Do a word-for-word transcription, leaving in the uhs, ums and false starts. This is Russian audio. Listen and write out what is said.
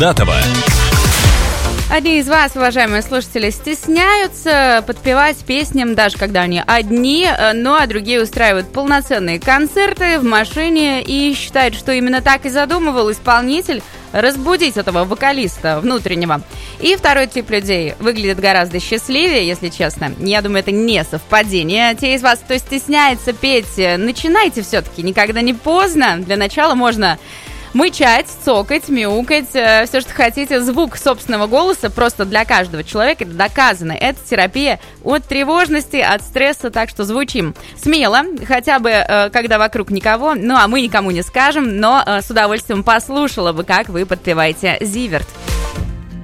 Датова. Одни из вас, уважаемые слушатели, стесняются подпевать песням, даже когда они одни, ну а другие устраивают полноценные концерты в машине и считают, что именно так и задумывал исполнитель разбудить этого вокалиста внутреннего. И второй тип людей выглядит гораздо счастливее, если честно. Я думаю, это не совпадение. Те из вас, кто стесняется петь, начинайте все-таки, никогда не поздно. Для начала можно мычать, цокать, мяукать, э, все, что хотите. Звук собственного голоса просто для каждого человека, это доказано. Это терапия от тревожности, от стресса, так что звучим смело, хотя бы э, когда вокруг никого. Ну, а мы никому не скажем, но э, с удовольствием послушала бы, как вы подпеваете «Зиверт».